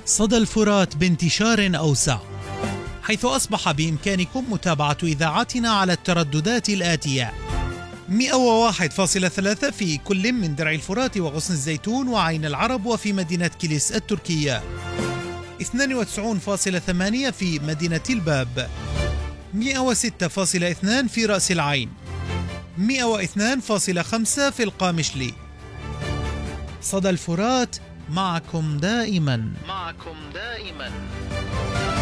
صدى الفرات بانتشار أوسع، حيث أصبح بإمكانكم متابعة إذاعتنا على الترددات الآتية: 101.3 في كل من درع الفرات وغصن الزيتون وعين العرب وفي مدينة كيليس التركية، 92.8 في مدينة الباب، 106.2 في رأس العين، 102.5 في القامشلي. صدى الفرات، معكم دائما.